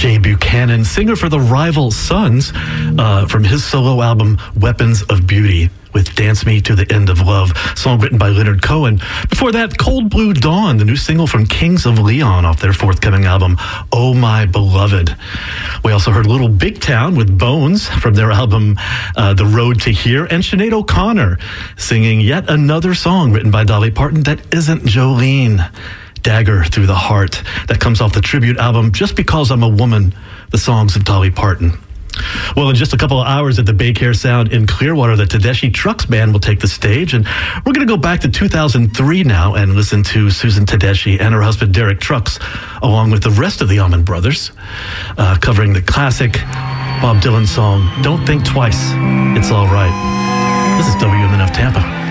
Jay Buchanan, singer for the Rival Sons, from his solo album Weapons of Beauty, with Dance Me to the End of Love, song written by Leonard Cohen. Before that, Cold Blue Dawn, the new single from Kings of Leon off their forthcoming album, Oh My Beloved. We also heard Little Big Town with Bones from their album The Road to Here, and Sinead O'Connor singing yet another song written by Dolly Parton that isn't Jolene. Dagger Through the Heart. That comes off the tribute album Just Because I'm a Woman, the songs of Dolly Parton. Well, in just a couple of hours at the Baycare Sound in Clearwater, the Tedeschi Trucks Band will take the stage, and we're going to go back to 2003 now and listen to Susan Tedeschi and her husband Derek Trucks, along with the rest of the Allman Brothers, covering the classic Bob Dylan song, Don't Think Twice, It's All Right. This is WMNF Tampa.